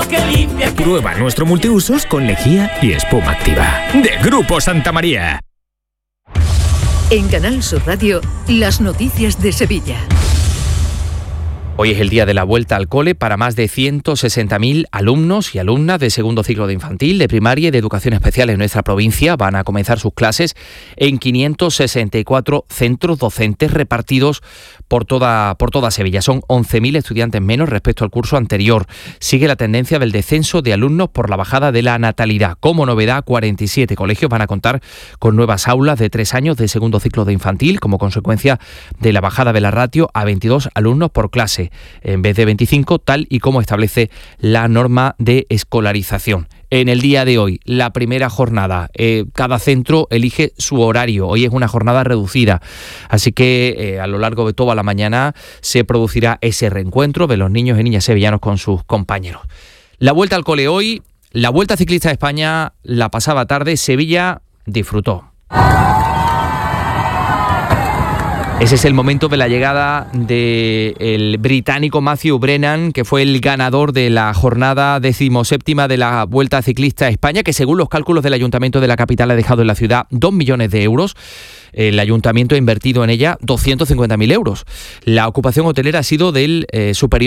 Prueba nuestro multiusos con lejía y espuma activa. De Grupo Santa María. En Canal Sur Radio, las noticias de Sevilla. Hoy es el día de la vuelta al cole para más de 160.000 alumnos y alumnas de segundo ciclo de infantil, de primaria y de educación especial en nuestra provincia. Van a comenzar sus clases en 564 centros docentes repartidos por toda Sevilla. Son 11.000 estudiantes menos respecto al curso anterior. Sigue la tendencia del descenso de alumnos por la bajada de la natalidad. Como novedad, 47 colegios van a contar con nuevas aulas de 3 años de segundo ciclo de infantil como consecuencia de la bajada de la ratio a 22 alumnos por clase, en vez de 25, tal y como establece la norma de escolarización. En el día de hoy, la primera jornada, cada centro elige su horario. Hoy es una jornada reducida, así que a lo largo de toda la mañana se producirá ese reencuentro de los niños y niñas sevillanos con sus compañeros. La vuelta al cole hoy, la Vuelta Ciclista de España la pasada tarde, Sevilla disfrutó. Ese es el momento de la llegada del británico Matthew Brennan, que fue el ganador de la jornada 17ª de la Vuelta Ciclista a España, que según los cálculos del Ayuntamiento de la capital ha dejado en la ciudad 2 millones de euros. El Ayuntamiento ha invertido en ella 250.000 euros. La ocupación hotelera ha sido del superior